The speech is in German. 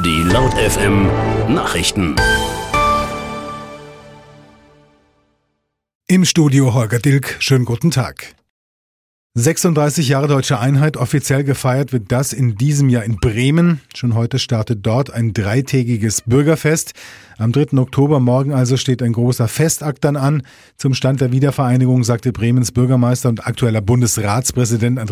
Die Laut FM Nachrichten. Im Studio Holger Dilk, schönen guten Tag. 36 Jahre Deutsche Einheit, offiziell gefeiert wird das in diesem Jahr in Bremen. Schon heute startet dort ein 3-tägiges Bürgerfest. Am 3. Oktober, morgen also, steht ein großer Festakt dann an. Zum Stand der Wiedervereinigung sagte Bremens Bürgermeister und aktueller Bundesratspräsident